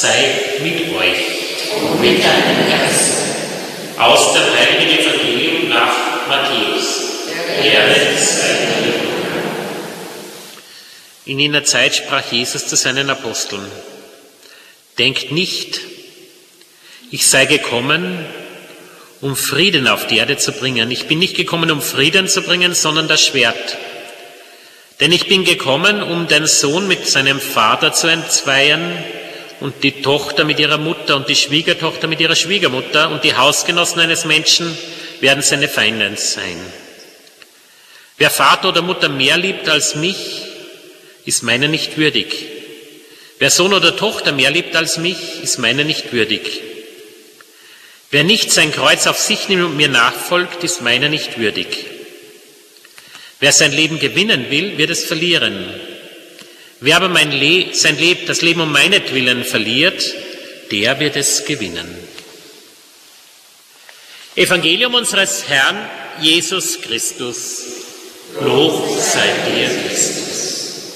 sei mit euch. Und mit deinem Herzen. Aus dem heiligen Evangelium nach Matthäus. Ehre sei dir. In jener Zeit sprach Jesus zu seinen Aposteln: Denkt nicht, ich sei gekommen, um Frieden auf die Erde zu bringen. Ich bin nicht gekommen, um Frieden zu bringen, sondern das Schwert. Denn ich bin gekommen, um den Sohn mit seinem Vater zu entzweien und die Tochter mit ihrer Mutter und die Schwiegertochter mit ihrer Schwiegermutter und die Hausgenossen eines Menschen werden seine Feinde sein. Wer Vater oder Mutter mehr liebt als mich, ist meiner nicht würdig. Wer Sohn oder Tochter mehr liebt als mich, ist meiner nicht würdig. Wer nicht sein Kreuz auf sich nimmt und mir nachfolgt, ist meiner nicht würdig. Wer sein Leben gewinnen will, wird es verlieren. Wer aber das Leben um meinetwillen verliert, der wird es gewinnen. Evangelium unseres Herrn Jesus Christus. Lob sei dir, Christus.